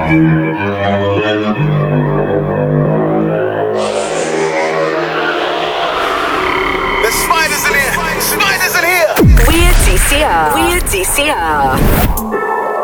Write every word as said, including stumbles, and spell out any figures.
The Spiders in here. Spiders in here. Weird D C R. Weird D C R.